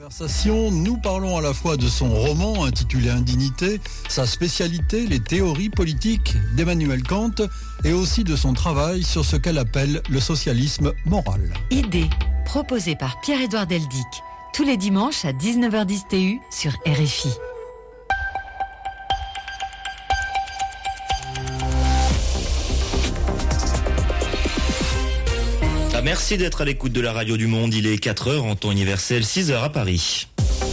Conversation, nous parlons à la fois de son roman intitulé Indignité, sa spécialité, les théories politiques d'Emmanuel Kant, et aussi de son travail sur ce qu'elle appelle le socialisme moral. Idée, proposée par Pierre-Édouard Deldic, tous les dimanches à 19h10 TU sur RFI. Merci d'être à l'écoute de la radio du monde. Il est 4h en temps universel, 6h à Paris.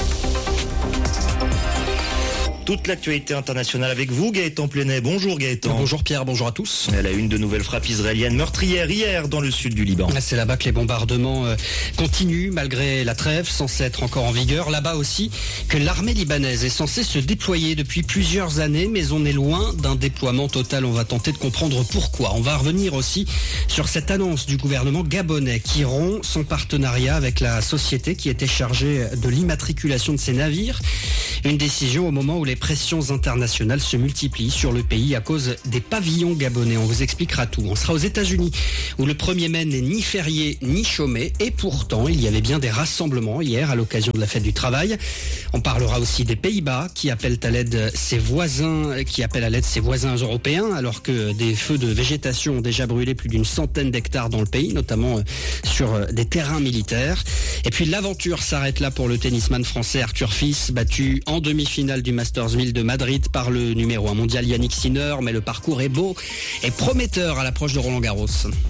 Toute l'actualité internationale avec vous, Gaëtan Plenet. Bonjour Gaëtan. Bonjour Pierre, bonjour à tous. Elle a une de nouvelles frappes israéliennes meurtrières hier dans le sud du Liban. C'est là-bas que les bombardements continuent malgré la trêve censée être encore en vigueur. Là-bas aussi que l'armée libanaise est censée se déployer depuis plusieurs années, mais on est loin d'un déploiement total. On va tenter de comprendre pourquoi. On va revenir aussi sur cette annonce du gouvernement gabonais qui rompt son partenariat avec la société qui était chargée de l'immatriculation de ses navires. Une décision au moment où les pressions internationales se multiplient sur le pays à cause des pavillons gabonais. On vous expliquera tout. On sera aux États-Unis où le 1er mai n'est ni férié ni chômé et pourtant il y avait bien des rassemblements hier à l'occasion de la fête du travail. On parlera aussi des Pays-Bas qui appellent à l'aide ses voisins européens alors que des feux de végétation ont déjà brûlé plus d'une centaine d'hectares dans le pays, notamment sur des terrains militaires. Et puis l'aventure s'arrête là pour le tennisman français Arthur Fils, battu en demi-finale du Masters 1000 de Madrid par le numéro 1 mondial Yannick Sinner, mais le parcours est beau et prometteur à l'approche de Roland-Garros.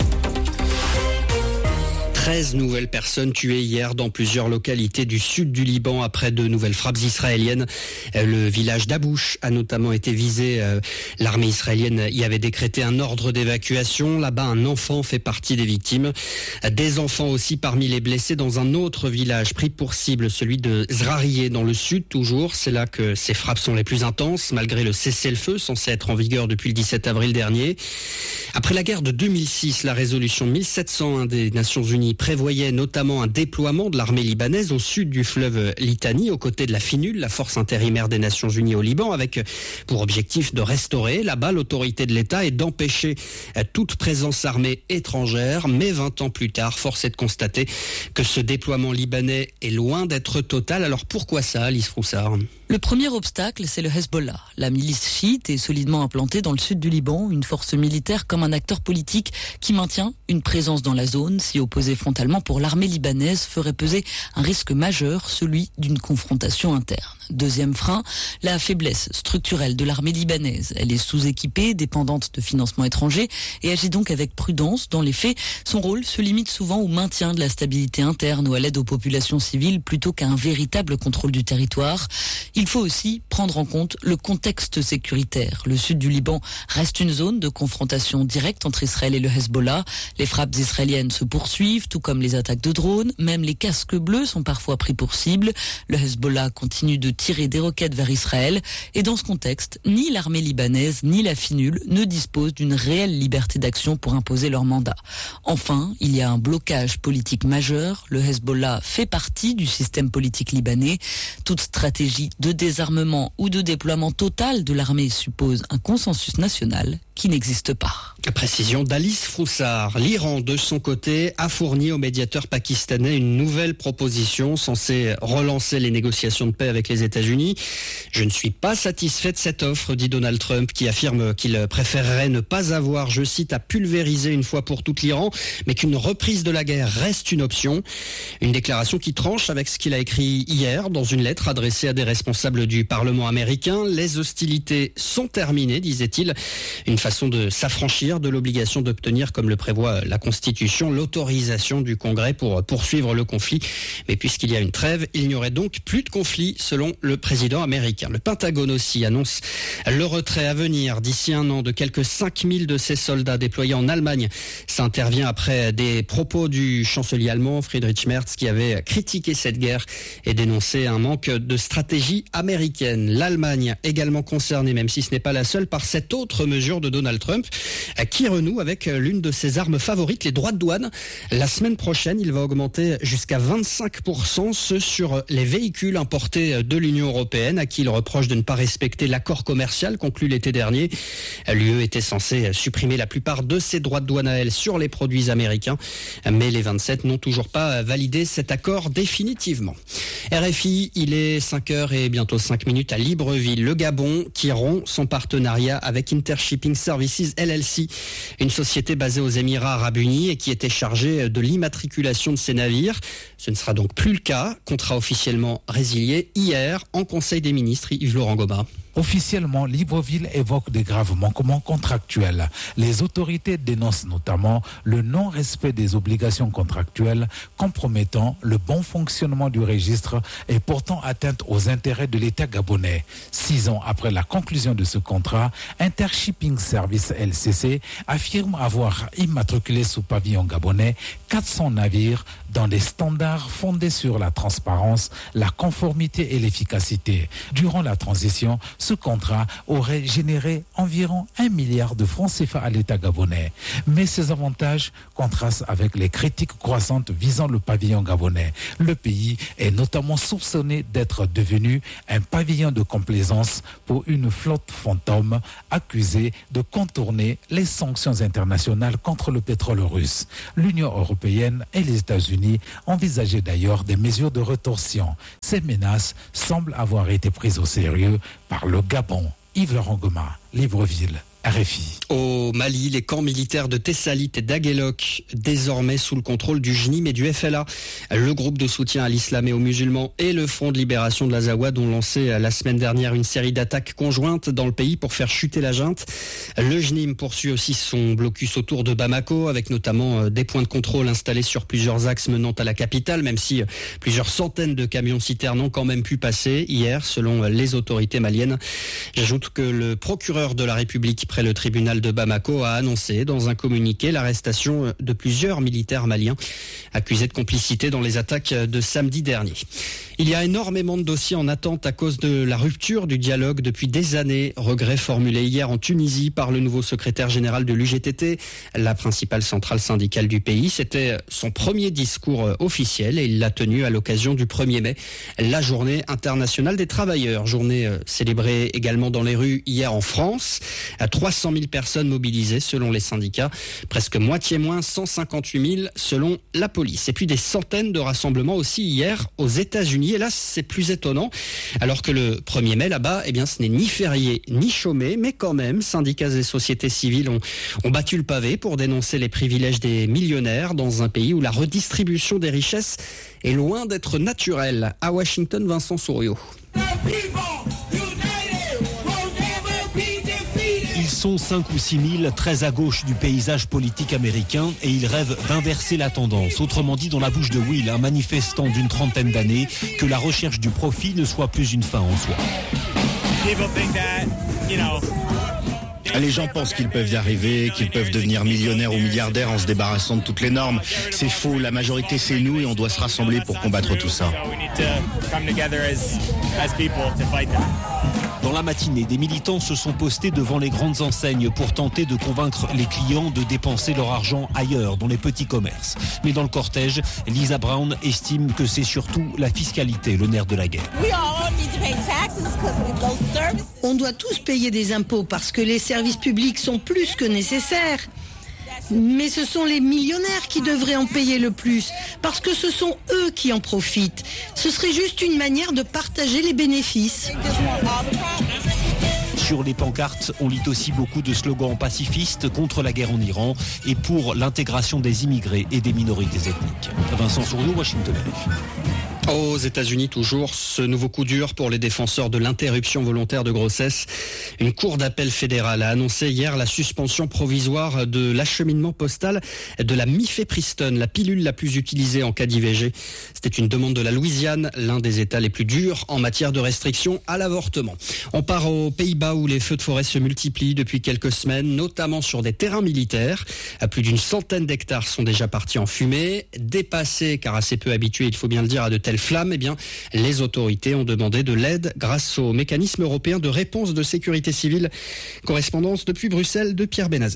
13 nouvelles personnes tuées hier dans plusieurs localités du sud du Liban après de nouvelles frappes israéliennes. Le village d'Abouch a notamment été visé. L'armée israélienne y avait décrété un ordre d'évacuation. Là-bas, un enfant fait partie des victimes. Des enfants aussi parmi les blessés dans un autre village pris pour cible, celui de Zrarieh dans le sud toujours. C'est là que ces frappes sont les plus intenses, malgré le cessez-le-feu censé être en vigueur depuis le 17 avril dernier. Après la guerre de 2006, la résolution 1701 des Nations Unies prévoyait notamment un déploiement de l'armée libanaise au sud du fleuve Litani, aux côtés de la FINUL, la force intérimaire des Nations Unies au Liban, avec pour objectif de restaurer là-bas l'autorité de l'État et d'empêcher toute présence armée étrangère. Mais 20 ans plus tard, force est de constater que ce déploiement libanais est loin d'être total. Alors pourquoi ça, Alice Froussard ? Le premier obstacle, c'est le Hezbollah. La milice chiite est solidement implantée dans le sud du Liban, une force militaire comme un acteur politique qui maintient une présence dans la zone. S'y opposer frontalement pour l'armée libanaise ferait peser un risque majeur, celui d'une confrontation interne. Deuxième frein, la faiblesse structurelle de l'armée libanaise. Elle est sous-équipée, dépendante de financements étrangers et agit donc avec prudence. Dans les faits, son rôle se limite souvent au maintien de la stabilité interne ou à l'aide aux populations civiles plutôt qu'à un véritable contrôle du territoire. Il faut aussi prendre en compte le contexte sécuritaire. Le sud du Liban reste une zone de confrontation directe entre Israël et le Hezbollah. Les frappes israéliennes se poursuivent, tout comme les attaques de drones. Même les casques bleus sont parfois pris pour cible. Le Hezbollah continue de tirer des roquettes vers Israël. Et dans ce contexte, ni l'armée libanaise ni la FINUL ne disposent d'une réelle liberté d'action pour imposer leur mandat. Enfin, il y a un blocage politique majeur. Le Hezbollah fait partie du système politique libanais. Toute stratégie de désarmement ou de déploiement total de l'armée suppose un consensus national qui n'existe pas. Précision d'Alice Froussard. L'Iran, de son côté, a fourni au médiateur pakistanais une nouvelle proposition censée relancer les négociations de paix avec les États-Unis. Je ne suis pas satisfait de cette offre, dit Donald Trump, qui affirme qu'il préférerait ne pas avoir, je cite, à pulvériser une fois pour toutes l'Iran, mais qu'une reprise de la guerre reste une option. Une déclaration qui tranche avec ce qu'il a écrit hier dans une lettre adressée à des responsables du Parlement américain. Les hostilités sont terminées, disait-il. Une façon de s'affranchir de l'obligation d'obtenir, comme le prévoit la Constitution, l'autorisation du Congrès pour poursuivre le conflit. Mais puisqu'il y a une trêve, il n'y aurait donc plus de conflit, selon le président américain. Le Pentagone aussi annonce le retrait à venir d'ici un an de quelques 5000 de ses soldats déployés en Allemagne. Ça intervient après des propos du chancelier allemand Friedrich Merz qui avait critiqué cette guerre et dénoncé un manque de stratégie américaine. L'Allemagne également concernée, même si ce n'est pas la seule, par cette autre mesure de Donald Trump, qui renoue avec l'une de ses armes favorites, les droits de douane. La semaine prochaine, il va augmenter jusqu'à 25% ceux sur les véhicules importés de l'Union européenne, à qui il reproche de ne pas respecter l'accord commercial conclu l'été dernier. L'UE était censée supprimer la plupart de ses droits de douane à elle sur les produits américains, mais les 27 n'ont toujours pas validé cet accord définitivement. RFI, il est 5h et bientôt 5 minutes à Libreville, le Gabon, qui rompt son partenariat avec Intershipping Services LLC, une société basée aux Émirats Arabes Unis et qui était chargée de l'immatriculation de ses navires. Ce ne sera donc plus le cas. Contrat officiellement résilié hier en Conseil des ministres. Yves-Laurent Goma. Officiellement, Libreville évoque des graves manquements contractuels. Les autorités dénoncent notamment le non-respect des obligations contractuelles compromettant le bon fonctionnement du registre et portant atteinte aux intérêts de l'État gabonais. 6 ans après la conclusion de ce contrat, Intershipping Services LCC affirme avoir immatriculé sous pavillon gabonais 400 navires dans des standards fondés sur la transparence, la conformité et l'efficacité. Durant la transition, ce contrat aurait généré environ 1 milliard de francs CFA à l'État gabonais. Mais ces avantages contrastent avec les critiques croissantes visant le pavillon gabonais. Le pays est notamment soupçonné d'être devenu un pavillon de complaisance pour une flotte fantôme accusée de contourner les sanctions internationales contre le pétrole russe. L'Union européenne et les États-Unis envisageaient d'ailleurs des mesures de rétorsion. Ces menaces semblent avoir été prises au sérieux par le Gabon. Yves-Laurent Goma, Libreville, RFI. Au Mali, les camps militaires de Tessalit et d'Aguelok, désormais sous le contrôle du JNIM et du FLA. Le groupe de soutien à l'islam et aux musulmans et le Front de libération de l'Azawad ont lancé la semaine dernière une série d'attaques conjointes dans le pays pour faire chuter la junte. Le JNIM poursuit aussi son blocus autour de Bamako, avec notamment des points de contrôle installés sur plusieurs axes menant à la capitale, même si plusieurs centaines de camions-citernes ont quand même pu passer hier, selon les autorités maliennes. J'ajoute que le procureur de la République près le tribunal de Bamako a annoncé dans un communiqué l'arrestation de plusieurs militaires maliens accusés de complicité dans les attaques de samedi dernier. Il y a énormément de dossiers en attente à cause de la rupture du dialogue depuis des années. Regret formulé hier en Tunisie par le nouveau secrétaire général de l'UGTT, la principale centrale syndicale du pays. C'était son premier discours officiel et il l'a tenu à l'occasion du 1er mai, la journée internationale des travailleurs. Journée célébrée également dans les rues hier en France. À 300 000 personnes mobilisées selon les syndicats, presque moitié moins, 158 000 selon la police. Et puis des centaines de rassemblements aussi hier aux États-Unis. Et là, c'est plus étonnant, alors que le 1er mai, là-bas, ce n'est ni férié ni chômé, mais quand même, syndicats et sociétés civiles ont battu le pavé pour dénoncer les privilèges des millionnaires dans un pays où la redistribution des richesses est loin d'être naturelle. À Washington, Vincent Souriau. Ils sont 5 ou 6 000, très à gauche du paysage politique américain, et ils rêvent d'inverser la tendance. Autrement dit, dans la bouche de Will, un manifestant d'une trentaine d'années, que la recherche du profit ne soit plus une fin en soi. Les gens pensent qu'ils peuvent y arriver, qu'ils peuvent devenir millionnaires ou milliardaires en se débarrassant de toutes les normes. C'est faux, la majorité c'est nous et on doit se rassembler pour combattre tout ça. Dans la matinée, des militants se sont postés devant les grandes enseignes pour tenter de convaincre les clients de dépenser leur argent ailleurs, dans les petits commerces. Mais dans le cortège, Lisa Brown estime que c'est surtout la fiscalité, le nerf de la guerre. On doit tous payer des impôts parce que les services publics sont plus que nécessaires. Mais ce sont les millionnaires qui devraient en payer le plus, parce que ce sont eux qui en profitent. Ce serait juste une manière de partager les bénéfices. Sur les pancartes, on lit aussi beaucoup de slogans pacifistes contre la guerre en Iran et pour l'intégration des immigrés et des minorités ethniques. Vincent Souriau, Washington. Aux États-Unis, toujours, ce nouveau coup dur pour les défenseurs de l'interruption volontaire de grossesse. Une cour d'appel fédérale a annoncé hier la suspension provisoire de l'acheminement postal de la mifepristone, la pilule la plus utilisée en cas d'IVG. C'était une demande de la Louisiane, l'un des États les plus durs en matière de restriction à l'avortement. On part aux Pays-Bas où les feux de forêt se multiplient depuis quelques semaines, notamment sur des terrains militaires. À plus d'une centaine d'hectares sont déjà partis en fumée. Dépassés, car assez peu habitués, il faut bien le dire, à de telles flammes, les autorités ont demandé de l'aide grâce au mécanisme européen de réponse de sécurité civile. Correspondance depuis Bruxelles de Pierre Benazet.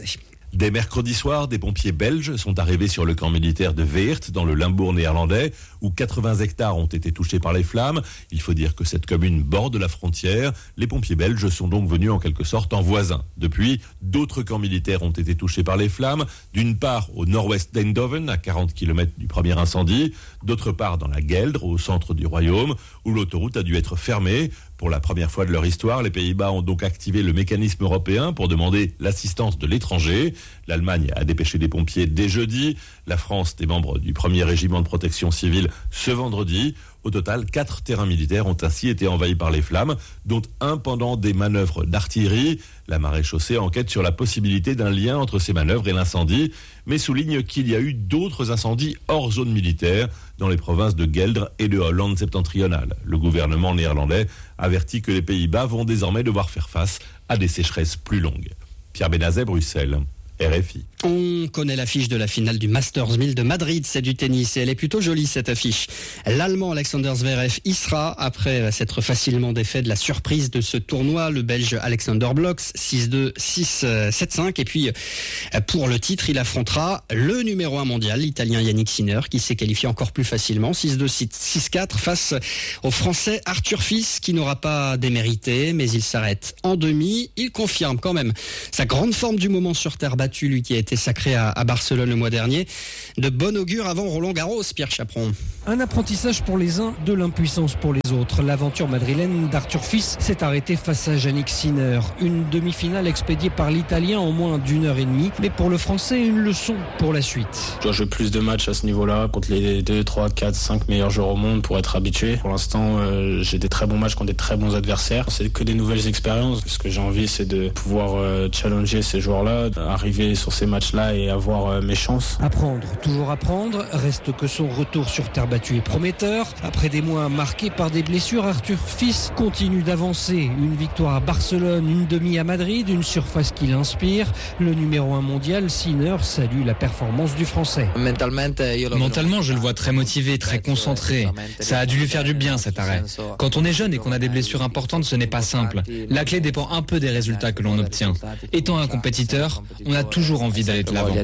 Dès mercredi soir, des pompiers belges sont arrivés sur le camp militaire de Weert, dans le Limbourg néerlandais, où 80 hectares ont été touchés par les flammes. Il faut dire que cette commune borde la frontière. Les pompiers belges sont donc venus en quelque sorte en voisins. Depuis, d'autres camps militaires ont été touchés par les flammes, d'une part au nord-ouest d'Eindhoven, à 40 km du premier incendie, d'autre part dans la Gueldre, au centre du royaume, où l'autoroute a dû être fermée. Pour la première fois de leur histoire, les Pays-Bas ont donc activé le mécanisme européen pour demander l'assistance de l'étranger. L'Allemagne a dépêché des pompiers dès jeudi. La France, des membres du 1er régiment de protection civile, ce vendredi. Au total, 4 terrains militaires ont ainsi été envahis par les flammes, dont un pendant des manœuvres d'artillerie. La maréchaussée enquête sur la possibilité d'un lien entre ces manœuvres et l'incendie, mais souligne qu'il y a eu d'autres incendies hors zone militaire dans les provinces de Gueldre et de Hollande septentrionale. Le gouvernement néerlandais avertit que les Pays-Bas vont désormais devoir faire face à des sécheresses plus longues. Pierre Benazet, Bruxelles. RFI. On connaît l'affiche de la finale du Masters 1000 de Madrid, c'est du tennis et elle est plutôt jolie cette affiche. L'Allemand Alexander Zverev y sera après s'être facilement défait de la surprise de ce tournoi, le Belge Alexander Blok 6-2, 6-7-5 et puis pour le titre il affrontera le numéro 1 mondial, l'Italien Yannick Sinner qui s'est qualifié encore plus facilement, 6-2, 6-4 face au Français Arthur Fils qui n'aura pas démérité mais il s'arrête en demi. Il confirme quand même sa grande forme du moment sur terre battue, lui qui a été sacré à Barcelone le mois dernier. De bon augure avant Roland-Garros, Pierre Chaperon. Un apprentissage pour les uns, de l'impuissance pour les autres. L'aventure madrilène d'Arthur Fils s'est arrêtée face à Yannick Sinner. Une demi-finale expédiée par l'Italien en moins d'1h30. Mais pour le Français, une leçon pour la suite. Je dois jouer plus de matchs à ce niveau-là contre les 2, 3, 4, 5 meilleurs joueurs au monde pour être habitué. Pour l'instant, j'ai des très bons matchs contre des très bons adversaires. C'est que des nouvelles expériences. Ce que j'ai envie, c'est de pouvoir challenger ces joueurs-là, arriver sur ces matchs-là et avoir mes chances. Apprendre, toujours apprendre. Reste que son retour sur terre battue est prometteur. Après des mois marqués par des blessures, Arthur Fils continue d'avancer. Une victoire à Barcelone, une demi à Madrid, une surface qui l'inspire. Le numéro 1 mondial, Sinner, salue la performance du Français. Mentalement, je le vois très motivé, très concentré. Ça a dû lui faire du bien cet arrêt. Quand on est jeune et qu'on a des blessures importantes, ce n'est pas simple. La clé dépend un peu des résultats que l'on obtient. Étant un compétiteur, on a toujours envie d'aller de l'avant.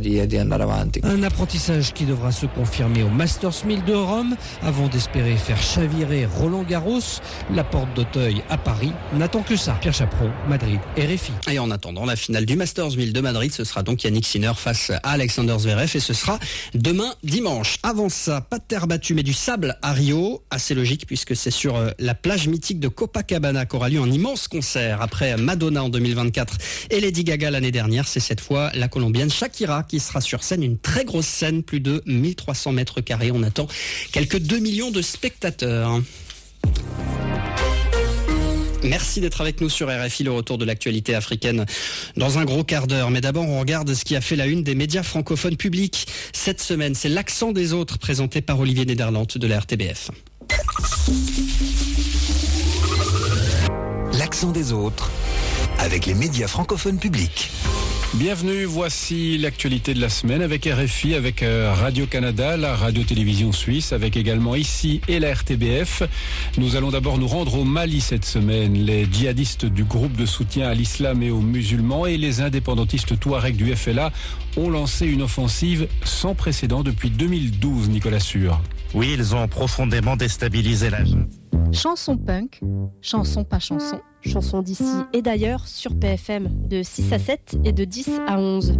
Un apprentissage qui devra se confirmer au Masters 1000 de Rome avant d'espérer faire chavirer Roland-Garros. La porte d'Auteuil à Paris n'attend que ça. Pierre Chaperon, Madrid, RFI. Et en attendant la finale du Masters 1000 de Madrid, ce sera donc Yannick Sinner face à Alexander Zverev et ce sera demain dimanche. Avant ça, pas de terre battue mais du sable à Rio. Assez logique puisque c'est sur la plage mythique de Copacabana qu'aura lieu un immense concert. Après Madonna en 2024 et Lady Gaga l'année dernière, c'est cette fois la Colombienne Shakira qui sera sur scène. Une très grosse scène, plus de 1300 mètres carrés. On attend quelques 2 millions de spectateurs. Merci d'être avec nous sur RFI, le retour de l'actualité africaine dans un gros quart d'heure. Mais d'abord, on regarde ce qui a fait la une des médias francophones publics cette semaine. C'est l'accent des autres présenté par Olivier Nederland de la RTBF. L'accent des autres avec les médias francophones publics. Bienvenue, voici l'actualité de la semaine avec RFI, avec Radio-Canada, la radio-télévision suisse, avec également ici et la RTBF. Nous allons d'abord nous rendre au Mali cette semaine. Les djihadistes du groupe de soutien à l'islam et aux musulmans et les indépendantistes touaregs du FLA ont lancé une offensive sans précédent depuis 2012, Nicolas Sûr. Oui, ils ont profondément déstabilisé la junte. Chanson punk, chanson pas chanson, chanson d'ici et d'ailleurs sur PFM de 6 à 7 et de 10 à 11.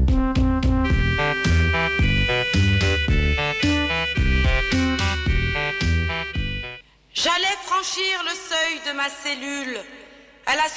J'allais franchir le seuil de ma cellule à la